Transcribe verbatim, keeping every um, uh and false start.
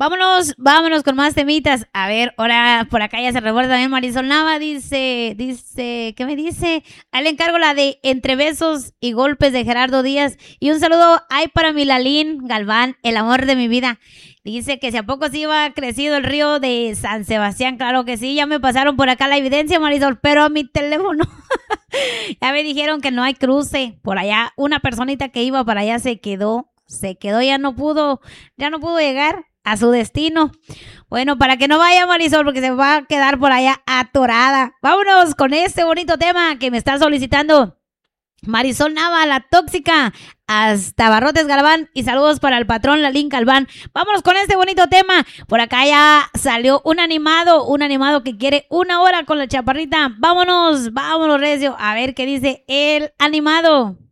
Vámonos, vámonos con más temitas. A ver, ahora por acá ya se revuelve también Marisol Nava. Dice, dice, ¿qué me dice? Ahí le encargo la de Entre besos y golpes de Gerardo Díaz. Y un saludo ahí para Milalín Galván, el amor de mi vida. Dice que si a poco sí iba crecido el río de San Sebastián. Claro que sí, ya me pasaron por acá la evidencia, Marisol, pero a mi teléfono ya me dijeron que no hay cruce. Por allá, una personita que iba para allá se quedó, se quedó, ya no pudo, ya no pudo llegar a su destino. Bueno, para que no vaya Marisol, porque se va a quedar por allá atorada. Vámonos con este bonito tema que me está solicitando Marisol Nava, la tóxica, hasta Barrotes Galván, y saludos para el patrón Lalín Galván. Vámonos con este bonito tema. Por acá ya salió un animado, un animado que quiere una hora con la chaparrita. Vámonos, vámonos recio, a ver qué dice el animado.